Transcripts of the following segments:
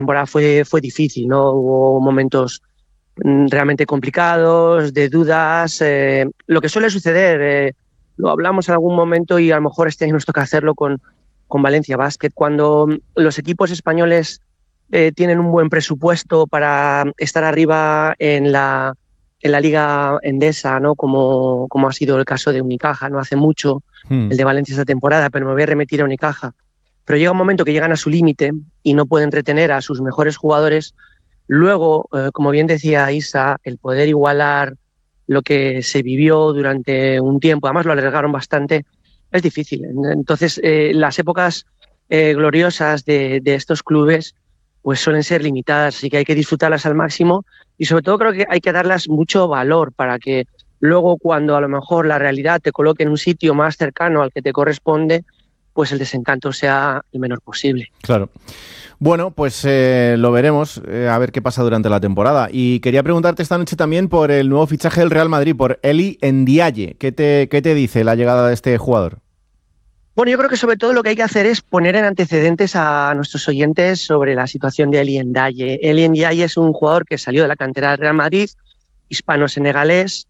temporada fue difícil, ¿no? Hubo momentos realmente complicados, de dudas, lo que suele suceder, lo hablamos en algún momento y a lo mejor este año nos toca hacerlo con Valencia Basket, cuando los equipos españoles tienen un buen presupuesto para estar arriba en la Liga Endesa, ¿no? Como ha sido el caso de Unicaja, no hace mucho, el de Valencia esta temporada, pero me voy a remitir a Unicaja. Pero llega un momento que llegan a su límite y no pueden retener a sus mejores jugadores. Luego, como bien decía Isa, el poder igualar lo que se vivió durante un tiempo, además lo alargaron bastante, es difícil. Entonces, las épocas gloriosas de estos clubes pues suelen ser limitadas, así que hay que disfrutarlas al máximo y sobre todo creo que hay que darlas mucho valor para que luego cuando a lo mejor la realidad te coloque en un sitio más cercano al que te corresponde, pues el desencanto sea el menor posible. Claro. Bueno, pues lo veremos, a ver qué pasa durante la temporada. Y quería preguntarte esta noche también por el nuevo fichaje del Real Madrid, por Eli Ndiaye. ¿Qué te dice la llegada de este jugador? Bueno, yo creo que sobre todo lo que hay que hacer es poner en antecedentes a nuestros oyentes sobre la situación de Eli Ndiaye. Eli Ndiaye es un jugador que salió de la cantera del Real Madrid, hispano-senegalés,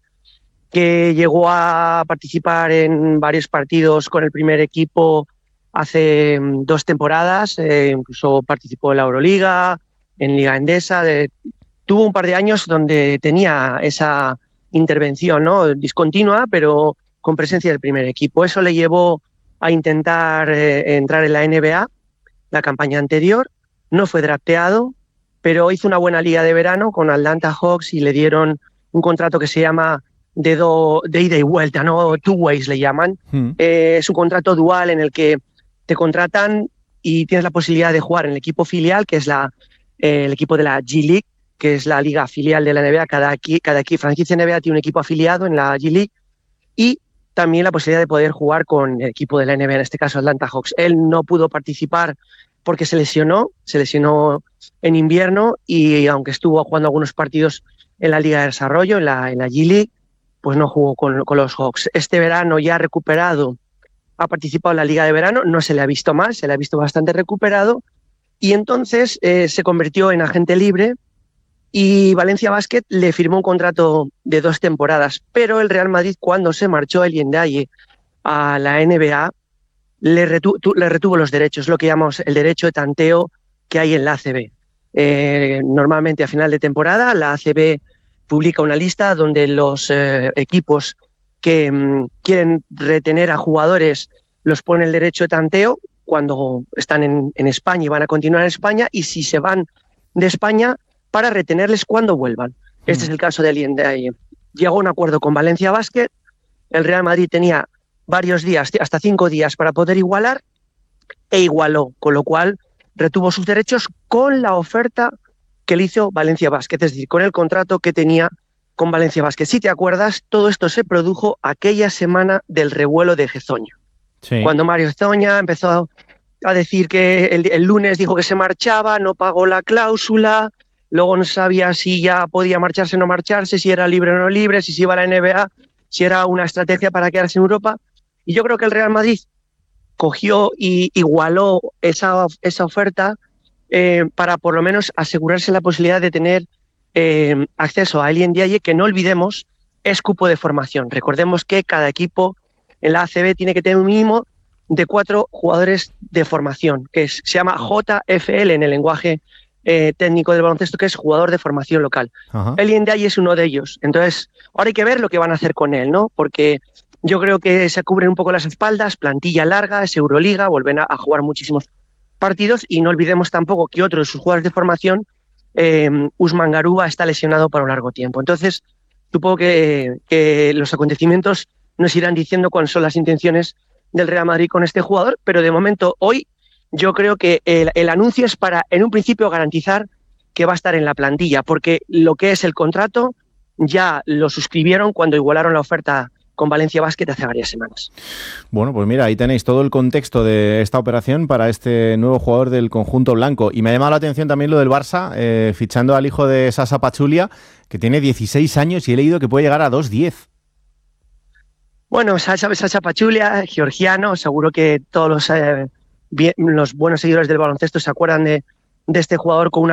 que llegó a participar en varios partidos con el primer equipo hace 2 temporadas, incluso participó en la Euroliga, en Liga Endesa, tuvo un par de años donde tenía esa intervención, ¿no? Discontinua, pero con presencia del primer equipo. Eso le llevó a intentar entrar en la NBA, la campaña anterior, no fue drafteado, pero hizo una buena liga de verano con Atlanta Hawks y le dieron un contrato que se llama de ida y vuelta, ¿no? Two ways le llaman. Es un contrato dual en el que te contratan y tienes la posibilidad de jugar en el equipo filial, que es el equipo de la G-League, que es la liga filial de la NBA. Cada franquicia NBA tiene un equipo afiliado en la G-League y también la posibilidad de poder jugar con el equipo de la NBA, en este caso Atlanta Hawks. Él no pudo participar porque se lesionó en invierno y aunque estuvo jugando algunos partidos en la Liga de Desarrollo, en la G-League, pues no jugó con los Hawks. Este verano ya ha recuperado, ha participado en la Liga de Verano, no se le ha visto mal, se le ha visto bastante recuperado y entonces se convirtió en agente libre y Valencia Basket le firmó un contrato de 2 temporadas, pero el Real Madrid cuando se marchó Eli Ndiaye a la NBA le retuvo los derechos, lo que llamamos el derecho de tanteo que hay en la ACB. Normalmente a final de temporada la ACB publica una lista donde los equipos que quieren retener a jugadores los ponen el derecho de tanteo cuando están en España y van a continuar en España, y si se van de España para retenerles cuando vuelvan. Este es el caso de Eli Ndiaye. Llegó a un acuerdo con Valencia Basket, el Real Madrid tenía varios días, hasta 5 días para poder igualar, e igualó, con lo cual retuvo sus derechos con la oferta que le hizo Valencia Basket, es decir, con el contrato que tenía con Valencia Basket. Si te acuerdas, todo esto se produjo aquella semana del revuelo de Hezonja. Sí. Cuando Mario Hezonja empezó a decir que el lunes dijo que se marchaba, no pagó la cláusula, luego no sabía si ya podía marcharse o no marcharse, si era libre o no libre, si se iba a la NBA, si era una estrategia para quedarse en Europa. Y yo creo que el Real Madrid cogió y igualó esa oferta para por lo menos asegurarse la posibilidad de tener acceso a Eli Ndiaye, que no olvidemos es cupo de formación. Recordemos que cada equipo en la ACB tiene que tener un mínimo de 4 jugadores de formación, que se llama JFL en el lenguaje técnico del baloncesto, que es jugador de formación local. Eli Ndiaye es uno de ellos. Entonces, ahora hay que ver lo que van a hacer con él, ¿no? Porque yo creo que se cubren un poco las espaldas, plantilla larga, es Euroliga, vuelven a jugar muchísimos partidos y no olvidemos tampoco que otro de sus jugadores de formación, Usman Garuba, está lesionado por un largo tiempo. Entonces, supongo que los acontecimientos nos irán diciendo cuáles son las intenciones del Real Madrid con este jugador, pero de momento hoy yo creo que el anuncio es para, en un principio, garantizar que va a estar en la plantilla, porque lo que es el contrato ya lo suscribieron cuando igualaron la oferta con Valencia Basket hace varias semanas. Bueno, pues mira, ahí tenéis todo el contexto de esta operación para este nuevo jugador del conjunto blanco. Y me ha llamado la atención también lo del Barça, fichando al hijo de Sasa Pachulia, que tiene 16 años y he leído que puede llegar a 2'10". Bueno, Sasa Pachulia, georgiano, seguro que todos los buenos seguidores del baloncesto se acuerdan de de este jugador con una